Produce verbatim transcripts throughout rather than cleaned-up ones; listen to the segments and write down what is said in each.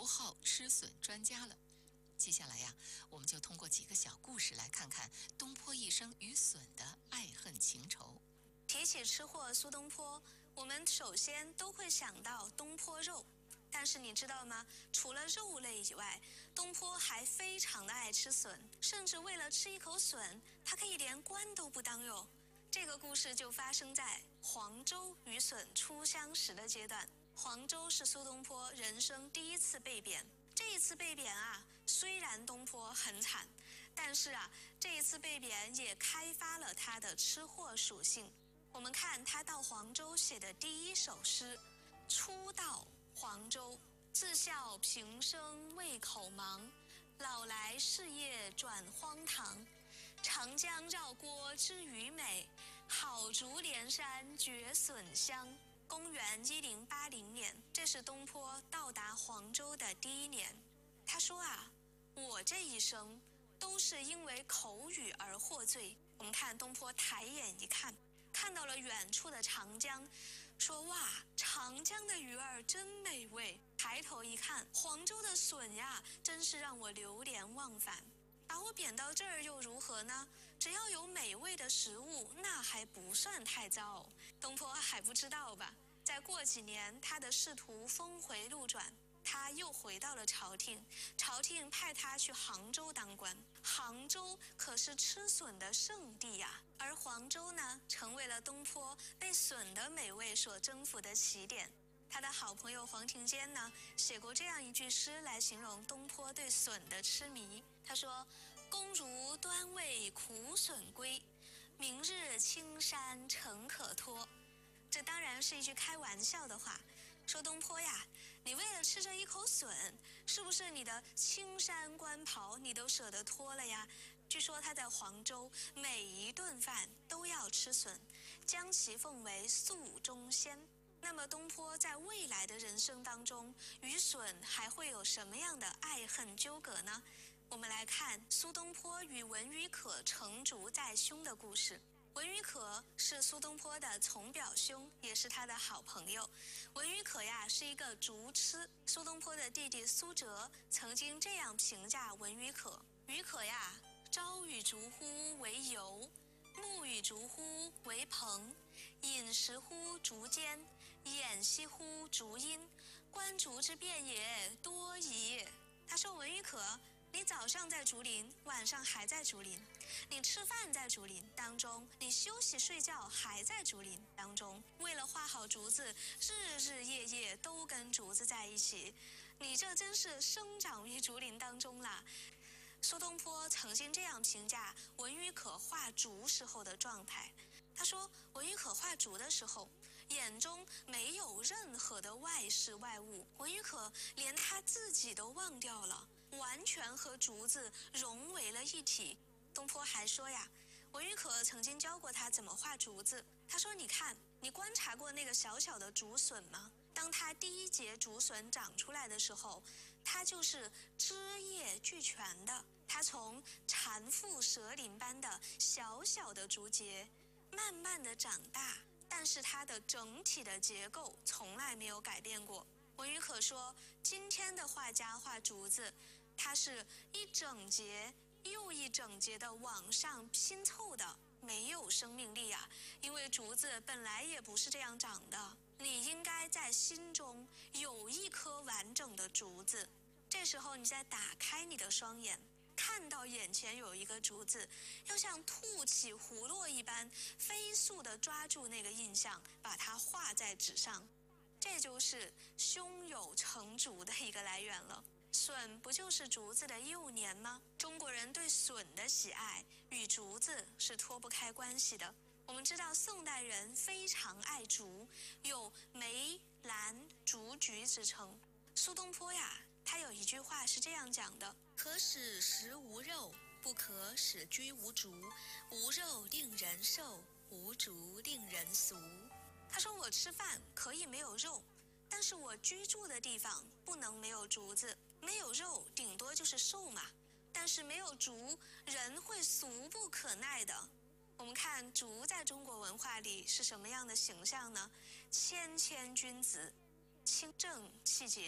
号吃笋专家了。接下来呀，我们就通过几个小故事来看看东坡一生与笋的爱恨情仇。 提起吃货苏东坡，我们首先都会想到东坡肉。但是你知道吗？除了肉类以外，东坡还非常的爱吃笋，甚至为了吃一口笋，他可以连官都不当哟。这个故事就发生在黄州与笋初相识的阶段。黄州是苏东坡人生第一次被贬。这一次被贬啊，虽然东坡很惨，但是啊，这一次被贬也开发了他的吃货属性。我们看他到黄州写的第一首诗：初到黄州，自笑平生胃口忙，老来事业转荒唐。长江绕郭知鱼美，好竹连山觉笋香。公元一零八零年，这是东坡到达黄州的第一年。他说啊，我这一生都是因为口语而获罪。我们看东坡抬眼一看，看到了远处的长江，说哇，长江的鱼儿真美味。抬头一看，黄州的笋呀，真是让我流连忘返。把我贬到这儿又如何呢？只要有美味的食物，那还不算太糟。东坡还不知道吧？再过几年，他的仕途峰回路转，他又回到了朝廷，朝廷派他去杭州当官。杭州可是吃笋的圣地呀，而黄州呢，成为了东坡被笋的美味所征服的起点。他的好朋友黄庭坚呢，写过这样一句诗来形容东坡对笋的痴迷。他说：公如端味苦笋归，明日青山诚可托。这当然是一句开玩笑的话，说东坡呀，你为了吃这一口笋，是不是你的青山官袍你都舍得脱了呀？据说他在黄州每一顿饭都要吃笋，将其奉为素中仙。那么东坡在未来的人生当中，与笋还会有什么样的爱恨纠葛呢？我们来看苏东坡与文予可成竹在胸的故事。文予可是苏东坡的从表兄，也是他的好朋友。文予可呀是一个竹痴。苏东坡的弟弟苏辙曾经这样评价文予可：予可呀，朝与竹乎为游，暮与竹乎为朋，饮食乎竹间，偃息乎竹阴，观竹之变也多矣。他说文予可，你早上在竹林，晚上还在竹林；你吃饭在竹林当中，你休息睡觉还在竹林当中。为了画好竹子，日日夜夜都跟竹子在一起，你这真是生长于竹林当中啦。苏东坡曾经这样评价文予可画竹时候的状态，他说文予可画竹的时候，眼中没有任何的外事外物，文予可连他自己都忘掉了，完全和竹子融为了一体。东坡还说呀，文予可曾经教过他怎么画竹子。他说，你看，你观察过那个小小的竹笋吗？当它第一节竹笋长出来的时候，它就是枝叶俱全的，它从蝉腹蛇鳞般的小小的竹节慢慢的长大，但是它的整体的结构从来没有改变过。文予可说，今天的画家画竹子，它是一整节又一整节的往上拼凑的，没有生命力啊，因为竹子本来也不是这样长的。你应该在心中有一颗完整的竹子，这时候你再打开你的双眼，看到眼前有一个竹子，要像吐起葫芦一般飞速地抓住那个印象，把它画在纸上。这就是胸有成竹的一个来源了。笋不就是竹子的幼年吗？中国人对笋的喜爱与竹子是脱不开关系的。我们知道宋代人非常爱竹，有梅兰竹菊之称。苏东坡呀，他有一句话是这样讲的：可使食无肉，不可使居无竹。无肉令人瘦，无竹令人俗。他说，我吃饭可以没有肉，但是我居住的地方不能没有竹子。没有肉顶多就是瘦嘛，但是没有竹，人会俗不可耐的。我们看竹在中国文化里是什么样的形象呢？谦谦君子，清正气节。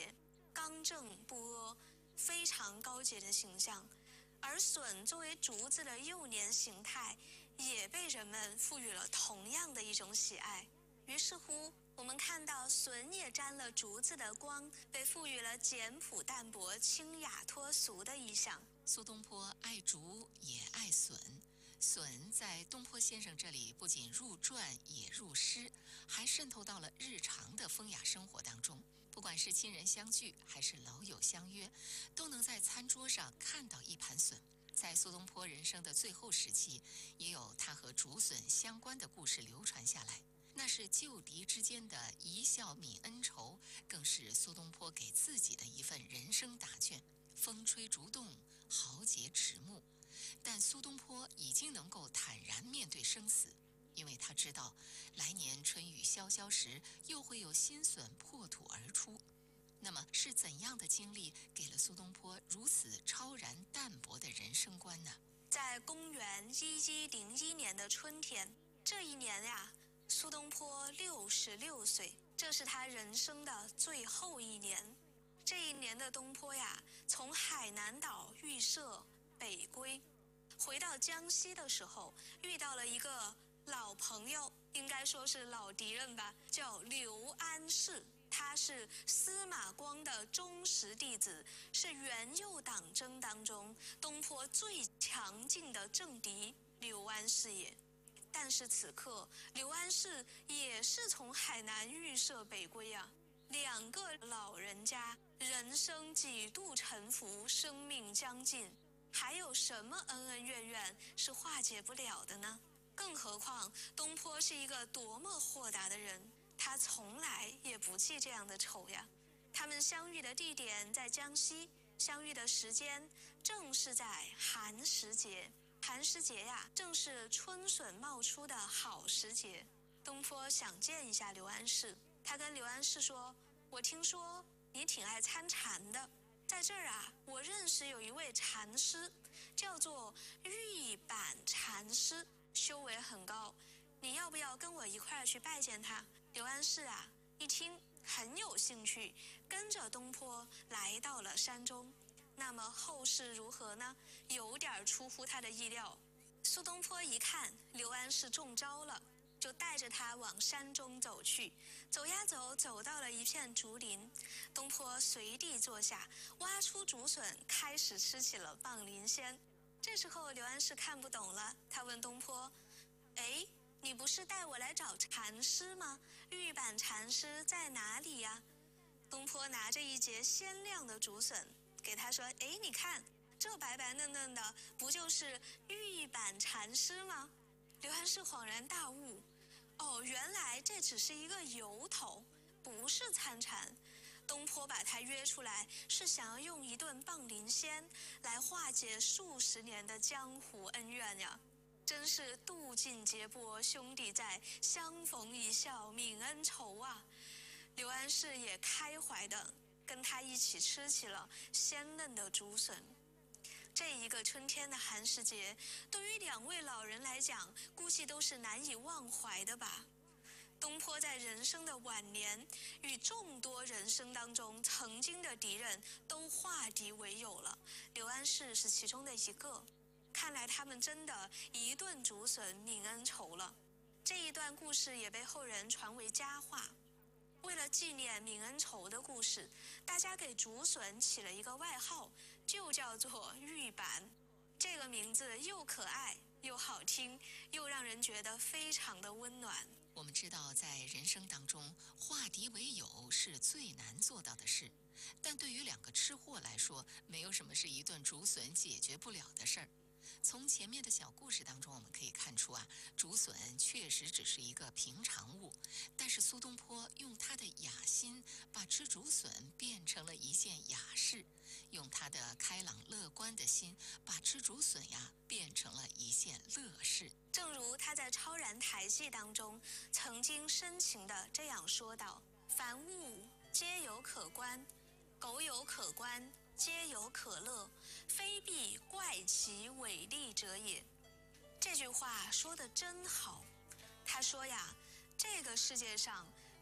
刚正不阿，非常高洁的形象。而笋作为竹子的幼年形态，也被人们赋予了同样的一种喜爱。于是乎，我们看到笋也沾了竹子的光，被赋予了简朴淡泊、清雅脱俗的意象。 苏东坡爱竹也爱笋，笋在东坡先生这里不仅入传也入诗，还渗透到了日常的风雅生活当中。不管是亲人相聚还是老友相约，都能在餐桌上看到一盘笋。在苏东坡人生的最后时期，也有他和竹笋相关的故事流传下来。那是旧敌之间的一笑泯恩仇，更是苏东坡给自己的一份人生答卷。风吹竹动，豪杰迟暮，但苏东坡已经能够坦然面对生死，因为他知道来年春雨潇潇时又会有新笋破土而出。那么是怎样的经历给了苏东坡如此超然淡泊的人生观呢？ 在公元一一零一年的春天，这一年呀，苏东坡六十六岁，这是他人生的最后一年。这一年的东坡呀，从海南岛寓舍北归，回到江西的时候，遇到了一个老朋友，应该说是老敌人吧，叫刘安世。他是司马光的忠实弟子，是元佑党争当中东坡最强劲的政敌刘安世也。但是此刻，刘安世也是从海南寓舍北归啊。两个老人家人生几度沉浮，生命将尽，还有什么恩恩怨怨是化解不了的呢？更何况东坡是一个多么豁达的人，他从来也不记这样的仇呀。他们相遇的地点在江西，相遇的时间正是在寒食节。寒食节呀，正是春笋冒出的好时节。东坡想见一下刘安世，他跟刘安世说：“我听说你挺爱参禅的，在这儿啊，我认识有一位禅师，叫做玉板禅师，修为很高，你要不要跟我一块儿去拜见他？”刘安世啊，一听很有兴趣，跟着东坡来到了山中。那么后事如何呢？有点出乎他的意料。苏东坡一看刘安世中招了，就带着他往山中走去。走呀走，走到了一片竹林，东坡随地坐下，挖出竹笋，开始吃起了棒鳞鲜。这时候刘安世看不懂了，他问东坡：“哎，你不是带我来找禅师吗？玉板禅师在哪里呀？”东坡拿着一截鲜亮的竹笋给他说：“哎，你看这白白嫩嫩的，不就是玉板禅师吗？”刘安世恍然大悟，哦，原来这只是一个由头，不是参禅。东坡把他约出来，是想要用一顿棒鳞鲜来化解数十年的江湖恩怨呀。真是渡尽劫波兄弟在，相逢一笑泯恩仇啊。刘安世也开怀的跟他一起吃起了鲜嫩的竹笋。这一个春天的寒食节，对于两位老人来讲，估计都是难以忘怀的吧。东坡在人生的晚年，与众多人生当中曾经的敌人都化敌为友了，刘安世是其中的一个。看来他们真的一顿竹笋泯恩仇了。这一段故事也被后人传为佳话。为了纪念泯恩仇的故事，大家给竹笋起了一个外号，就叫做玉板。这个名字又可爱又好听，又让人觉得非常的温暖。 我们知道，在人生当中，化敌为友是最难做到的事，但对于两个吃货来说，没有什么是一顿竹笋解决不了的事儿。从前面的小故事当中，我们可以看出啊，竹笋确实只是一个平常物，但是苏东坡用他的雅心，把吃竹笋变成了一件雅事，用他的开朗乐观的心，把吃竹笋呀变成了一件乐事。 正如他在《超然台记》当中曾经深情地这样说道：“凡物皆有可观，苟有可观，皆有可乐，非必怪其伟丽者也。”这句话说得真好。他说呀，这个世界上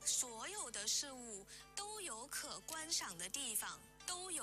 所有的事物都有可观赏的地方，都有。